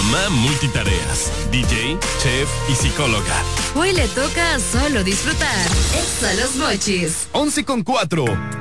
mamá multitareas, DJ, chef y psicóloga. Hoy le toca solo disfrutar. Exa Los Mochis. 11:04.